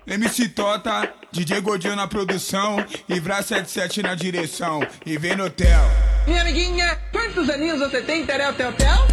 MC Tota, DJ Godinho na produção e Vrá 77 na direção. E vem no hotel. Minha amiguinha, quantos aninhos você tem, Terel, Tel, Tel?